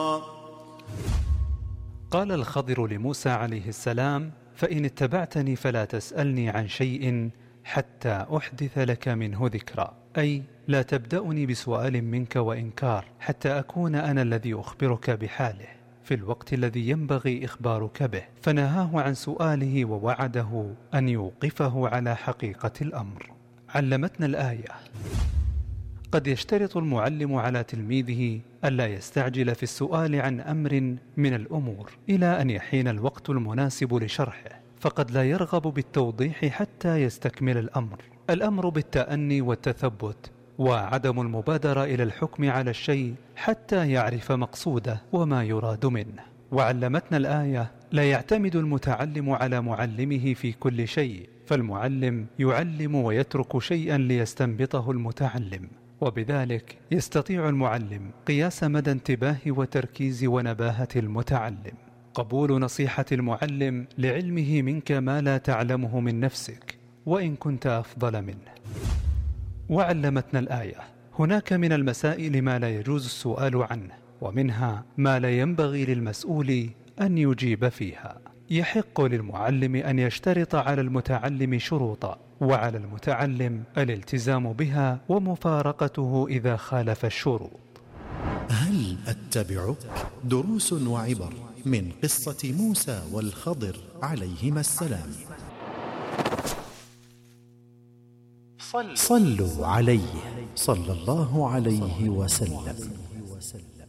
قال الخضر لموسى عليه السلام: فإن اتبعتني فلا تسألني عن شيء حتى أحدث لك منه ذكرى، أي لا تبدأني بسؤال منك وإنكار حتى أكون أنا الذي أخبرك بحاله في الوقت الذي ينبغي إخبارك به. فنهاه عن سؤاله ووعده أن يوقفه على حقيقة الأمر. علمتنا الآية: قد يشترط المعلم على تلميذه ألا يستعجل في السؤال عن أمر من الأمور إلى أن يحين الوقت المناسب لشرحه، فقد لا يرغب بالتوضيح حتى يستكمل الأمر بالتأني والتثبت، وعدم المبادرة إلى الحكم على الشيء حتى يعرف مقصوده وما يراد منه. وعلمتنا الآية: لا يعتمد المتعلم على معلمه في كل شيء، فالمعلم يعلم ويترك شيئا ليستنبطه المتعلم، وبذلك يستطيع المعلم قياس مدى انتباه وتركيز ونباهة المتعلم. قبول نصيحة المعلم لعلمه منك ما لا تعلمه من نفسك وإن كنت أفضل منه. وعلمتنا الآية: هناك من المسائل ما لا يجوز السؤال عنه، ومنها ما لا ينبغي للمسؤول أن يجيب فيها. يحق للمعلم أن يشترط على المتعلم شروطا، وعلى المتعلم الالتزام بها ومفارقته إذا خالف الشروط. هل أتبعك؟ دروس وعبر من قصة موسى والخضر عليهما السلام. صلوا عليه صلى الله عليه وسلم.